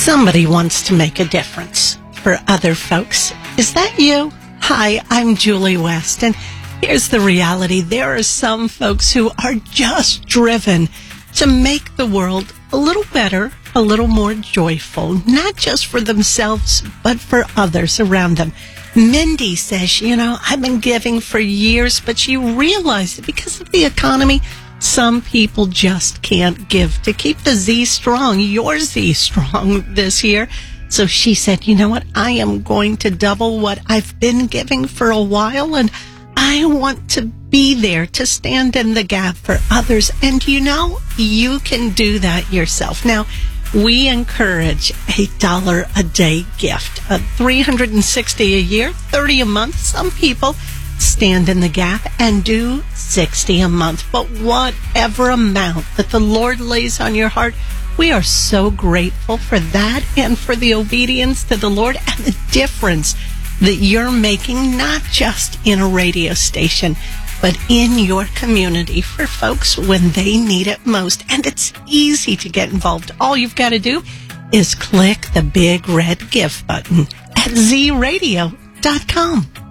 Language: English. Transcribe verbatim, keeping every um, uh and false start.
Somebody wants to make a difference for other folks. Is that you? Hi, I'm Julie West, and here's the reality. There are some folks who are just driven to make the world a little better, a little more joyful, not just for themselves, but for others around them. Mindy says, you know, I've been giving for years, but she realized that because of the economy, some people just can't give to keep the Z strong, your Z strong this year. So she said, you know what, I am going to double what I've been giving for a while, and I want to be there to stand in the gap for others. And you know, you can do that yourself. Now, we encourage a dollar a day gift, a three hundred sixty a year, thirty a month. Some people stand in the gap and do sixty a month. But whatever amount that the Lord lays on your heart, we are so grateful for that and for the obedience to the Lord and the difference that you're making, not just in a radio station, but in your community for folks when they need it most. And it's easy to get involved. All you've got to do is click the big red give button at z radio dot com.